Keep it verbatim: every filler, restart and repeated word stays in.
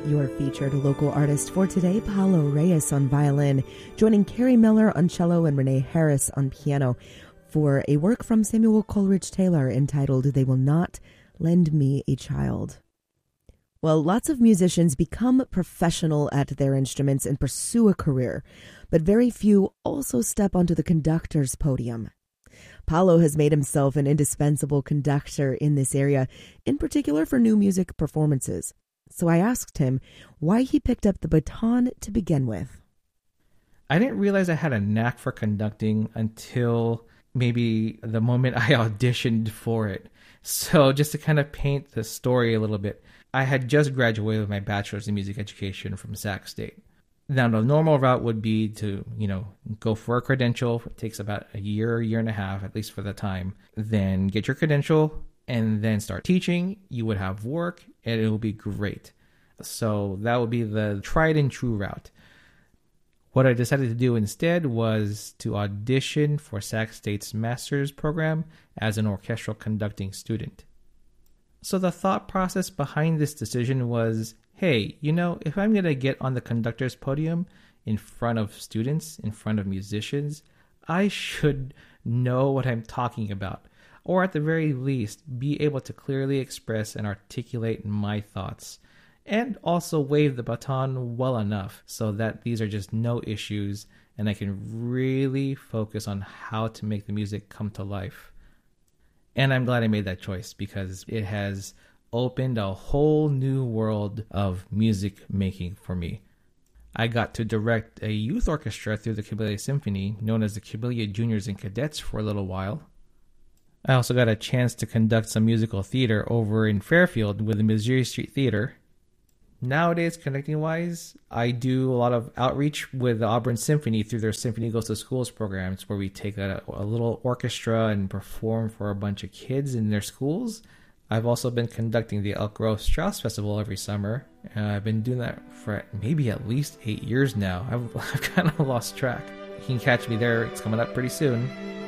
Your featured local artist for today, Paulo Reyes on violin, joining Carrie Miller on cello and Renee Harris on piano for a work from Samuel Coleridge Taylor entitled They Will Not Lend Me a Child. Well, lots of musicians become professional at their instruments and pursue a career, but very few also step onto the conductor's podium. Paulo has made himself an indispensable conductor in this area, in particular for new music performances. So I asked him why he picked up the baton to begin with. I didn't realize I had a knack for conducting until maybe the moment I auditioned for it. So just to kind of paint the story a little bit, I had just graduated with my bachelor's in music education from Sac State. Now, the normal route would be to, you know, go for a credential. It takes about a year, year and a half, at least for the time. Then get your credential and then start teaching. You would have work and it will be great. So that would be the tried and true route. What I decided to do instead was to audition for Sac State's master's program as an orchestral conducting student. So the thought process behind this decision was, hey, you know, if I'm going to get on the conductor's podium in front of students, in front of musicians, I should know what I'm talking about, or at the very least, be able to clearly express and articulate my thoughts, and also wave the baton well enough so that these are just no issues and I can really focus on how to make the music come to life. And I'm glad I made that choice because it has opened a whole new world of music making for me. I got to direct a youth orchestra through the Kibilia Symphony, known as the Kibilia Juniors and Cadets, for a little while. I also got a chance to conduct some musical theater over in Fairfield with the Missouri Street Theater. Nowadays, conducting-wise, I do a lot of outreach with the Auburn Symphony through their Symphony Goes to Schools programs, where we take a, a little orchestra and perform for a bunch of kids in their schools. I've also been conducting the Elk Grove Strauss Festival every summer. Uh, I've been doing that for maybe at least eight years now. I've, I've kind of lost track. You can catch me there. It's coming up pretty soon.